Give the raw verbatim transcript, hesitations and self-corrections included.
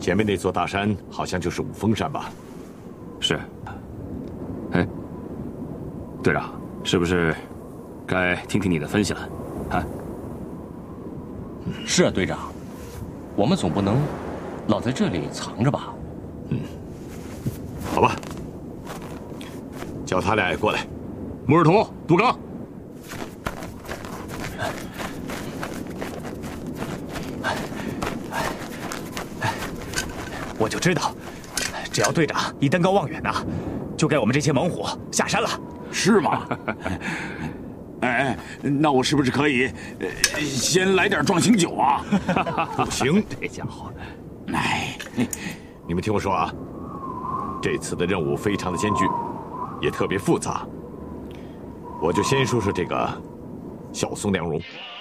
前面那座大山好像就是五峰山吧？ 是。哎，队长，是不是该听听你的分析了？啊？ 是啊，队长，我们总不能老在这里藏着吧？ 嗯，好吧，叫他俩也过来。 穆尔图、杜刚。 我就知道，只要队长一登高望远呐，就该我们这些猛虎下山了。 是吗？哎，那我是不是可以，呃，先来点壮行酒啊？ 不行，这家伙。哎，你们听我说啊，这次的任务非常的艰巨，也特别复杂。我就先说说这个小松良荣。